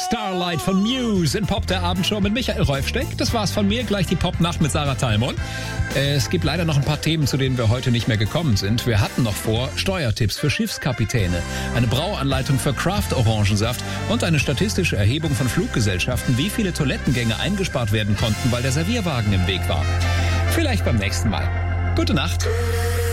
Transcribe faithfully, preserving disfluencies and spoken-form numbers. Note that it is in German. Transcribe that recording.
Starlight von Muse in Pop der Abendshow mit Michael Rolfsteck. Das war's von mir, gleich die Popnacht mit Sarah Talmon. Es gibt leider noch ein paar Themen, zu denen wir heute nicht mehr gekommen sind. Wir hatten noch vor Steuertipps für Schiffskapitäne, eine Brauanleitung für Craft-Orangensaft und eine statistische Erhebung von Fluggesellschaften, wie viele Toilettengänge eingespart werden konnten, weil der Servierwagen im Weg war. Vielleicht beim nächsten Mal. Gute Nacht.